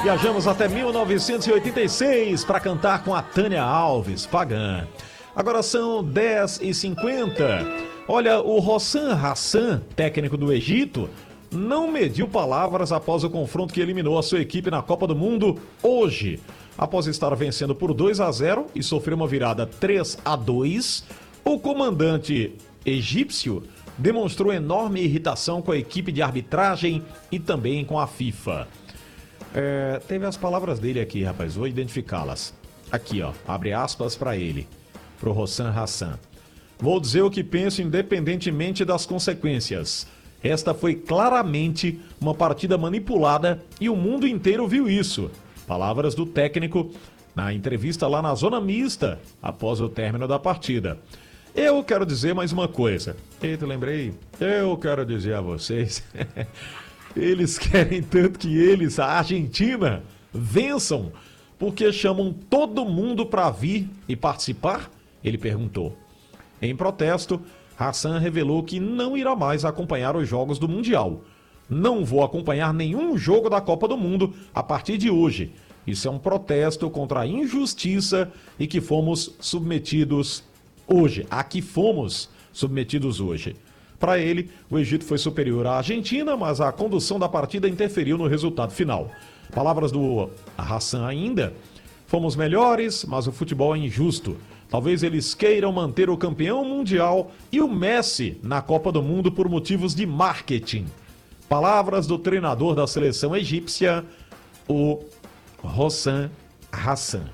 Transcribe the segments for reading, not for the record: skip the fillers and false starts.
Viajamos até 1986 para cantar com a Tânia Alves, Pagã. Agora são 10h50. Olha, o Hossam Hassan, técnico do Egito, não mediu palavras após o confronto que eliminou a sua equipe na Copa do Mundo hoje. Após estar vencendo por 2-0 e sofrer uma virada 3-2, o comandante egípcio demonstrou enorme irritação com a equipe de arbitragem e também com a FIFA. Teve as palavras dele aqui, rapaz, vou identificá-las. Aqui, ó, abre aspas para ele, pro Hossam Hassan. Vou dizer o que penso independentemente das consequências. Esta foi claramente uma partida manipulada e o mundo inteiro viu isso. Palavras do técnico na entrevista lá na zona mista, após o término da partida. Eu quero dizer mais uma coisa. Eita, lembrei. Eu quero dizer a vocês. Eles querem tanto que eles, a Argentina, vençam, porque chamam todo mundo para vir e participar? Ele perguntou. Em protesto, Hassan revelou que não irá mais acompanhar os jogos do Mundial. Não vou acompanhar nenhum jogo da Copa do Mundo a partir de hoje. Isso é um protesto contra a injustiça e que fomos submetidos hoje. A que fomos submetidos hoje. Para ele, o Egito foi superior à Argentina, mas a condução da partida interferiu no resultado final. Palavras do Hassan ainda. Fomos melhores, mas o futebol é injusto. Talvez eles queiram manter o campeão mundial e o Messi na Copa do Mundo por motivos de marketing. Palavras do treinador da seleção egípcia, o Hossam Hassan.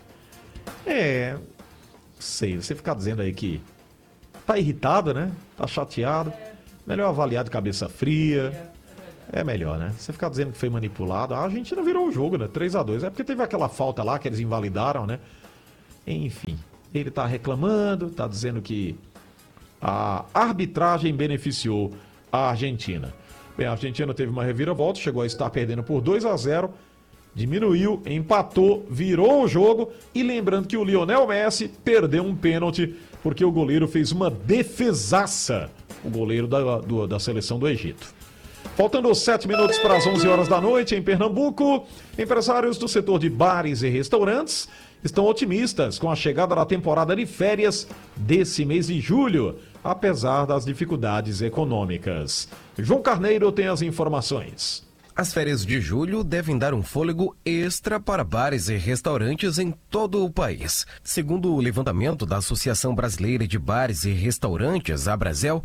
Sei, você ficar dizendo aí que tá irritado, né? Tá chateado. Melhor avaliar de cabeça fria. É melhor, né? Você ficar dizendo que foi manipulado. A Argentina virou o jogo, né? 3-2. É porque teve aquela falta lá que eles invalidaram, né? Enfim, ele tá reclamando, tá dizendo que a arbitragem beneficiou a Argentina. Bem, a Argentina teve uma reviravolta, chegou a estar perdendo por 2-0, diminuiu, empatou, virou o jogo e lembrando que o Lionel Messi perdeu um pênalti porque o goleiro fez uma defesaça, o goleiro da seleção do Egito. Faltando 7 minutos para as 11 horas da noite em Pernambuco, empresários do setor de bares e restaurantes estão otimistas com a chegada da temporada de férias desse mês de julho, apesar das dificuldades econômicas. João Carneiro tem as informações. As férias de julho devem dar um fôlego extra para bares e restaurantes em todo o país. Segundo o levantamento da Associação Brasileira de Bares e Restaurantes, Abrazel,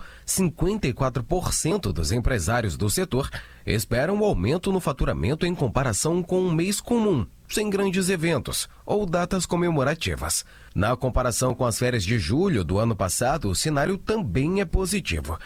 54% dos empresários do setor esperam um aumento no faturamento em comparação com um mês comum, sem grandes eventos ou datas comemorativas. Na comparação com as férias de julho do ano passado, o cenário também é positivo.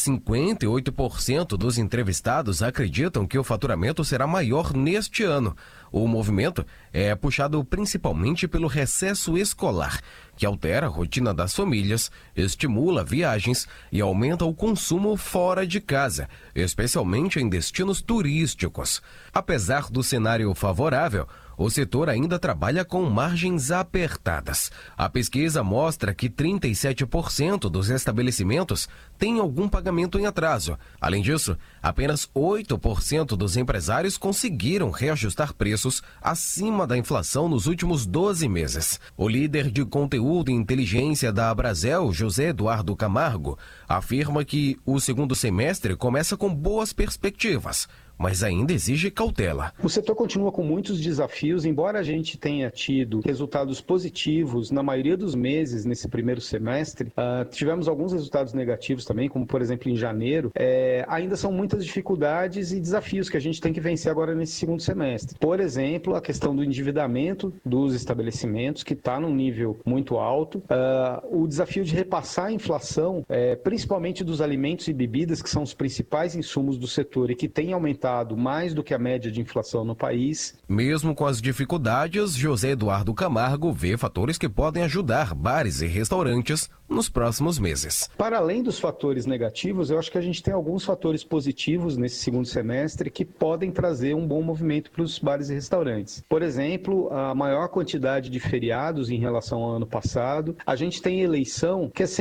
58% dos entrevistados acreditam que o faturamento será maior neste ano. O movimento é puxado principalmente pelo recesso escolar, que altera a rotina das famílias, estimula viagens e aumenta o consumo fora de casa, especialmente em destinos turísticos. Apesar do cenário favorável, o setor ainda trabalha com margens apertadas. A pesquisa mostra que 37% dos estabelecimentos têm algum pagamento em atraso. Além disso, apenas 8% dos empresários conseguiram reajustar preços acima da inflação nos últimos 12 meses. O líder de conteúdo e inteligência da Abrazel, José Eduardo Camargo, afirma que o segundo semestre começa com boas perspectivas, mas ainda exige cautela. O setor continua com muitos desafios, embora a gente tenha tido resultados positivos na maioria dos meses nesse primeiro semestre, tivemos alguns resultados negativos também, como por exemplo em janeiro, ainda são muitas dificuldades e desafios que a gente tem que vencer agora nesse segundo semestre. Por exemplo, a questão do endividamento dos estabelecimentos, que está num nível muito alto, o desafio de repassar a inflação, principalmente dos alimentos e bebidas, que são os principais insumos do setor e que têm aumentado mais do que a média de inflação no país. Mesmo com as dificuldades, José Eduardo Camargo vê fatores que podem ajudar bares e restaurantes nos próximos meses. Para além dos fatores negativos, eu acho que a gente tem alguns fatores positivos nesse segundo semestre que podem trazer um bom movimento para os bares e restaurantes. Por exemplo, a maior quantidade de feriados em relação ao ano passado. A gente tem eleição, que é